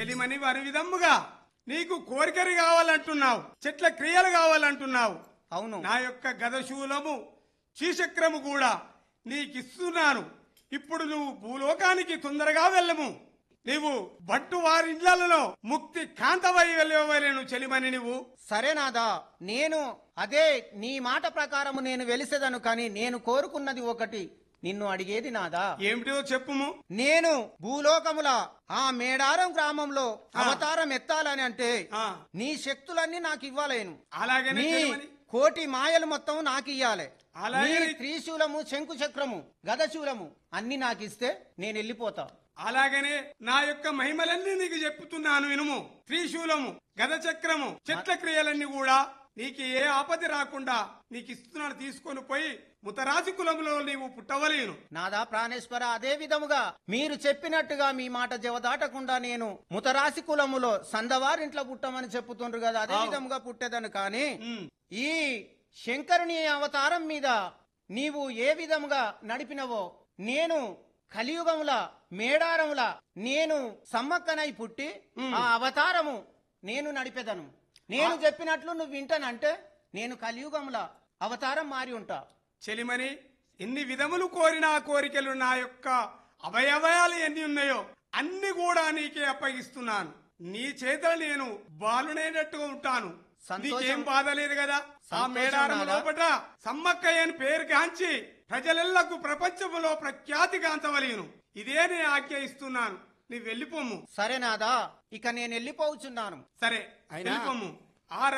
చెలిమని వారి విధముగా నీకు కోరికలు కావాలంటున్నావు, చెట్ల క్రియలు కావాలంటున్నావు. అవును. నా యొక్క గదశూలము శ్రీచక్రము కూడా నీకిస్తున్నాను. ఇప్పుడు నువ్వు భూలోకానికి తొందరగా వెళ్ళము. నీవు బట్టు వారి ఇళ్లలో ముక్తి కాంతవై వెళ్ళవలేను చెలిమని. నువ్వు సరేనాదా, నేను అదే నీ మాట ప్రకారము నేను వెలిసేదను, కానీ నేను కోరుకున్నది ఒకటి, నిన్ను అడిగేది నాదా. ఏమిటో చెప్పుము. నేను భూలోకముల ఆ మేడారం గ్రామంలో అవతారం ఎత్తాలని అంటే నీ శక్తులన్నీ నాకు ఇవ్వలేను. అలాగనే నీ చెలిమని. కోటి మాయలు మొత్తం నాకు ఇయ్యాలి. అలాగే నీ త్రిశూలము, శంకు చక్రము, గదశూలము అన్ని నాకు ఇస్తే నేను వెళ్ళిపోతా. అలాగనే నా యొక్క మహిమలన్నీ నీకు చెప్పుతున్నాను వినుము. త్రిశూలము, గదచక్రము, చెట్ల క్రియలన్నీ కూడా నీకు ఏ ఆపద రాకుండా నీకు ఇస్తున్నాను. తీసుకొని పోయి ముతరాజు కులంలో నీవు పుట్టవలేను. నాదా ప్రాణేశ్వర, అదే విధముగా మీరు చెప్పినట్టుగా మీ మాట జవదాటకుండా నేను ముతరాశి కులములో సందవారింట్లో పుట్టమని చెప్పుతుండ్రు కదా, అదే విధముగా పుట్టేదను. కానీ ఈ శంకరుని అవతారం మీద నీవు ఏ విధముగా నడిపినవో, నేను కలియుగముల మేడారముల నేను సమ్మక్కనై పుట్టి ఆ అవతారము నేను నడిపెదను. నేను చెప్పినట్లు నువ్వు వింటానంటే నేను కలియుగముల అవతారం మారి ఉంటా. చెలిమని, ఎన్ని విధములు కోరిన కోరికలు నా యొక్క అవయవాలు ఎన్ని ఉన్నాయో అన్ని కూడా నీకే అప్పగిస్తున్నాను. నీ చేతలు నేను బాలునైనట్టుగా ఉంటాను. నీకేం బాధ లేదు కదా. ఆ మేడారం లోపట సమ్మక్కయ్య అని పేరు కాంచి ప్రజలెల్లకు ప్రపంచంలో ప్రఖ్యాతి కాంతవలేను. ఇదే నేను ఆజ్ఞ ఇస్తున్నాను. నీ వెళ్ళిపోము. సరేనాదా, ఇక నేను వెళ్ళిపోవచ్చున్నాను. సరే వెళ్ళిపోము. ఆ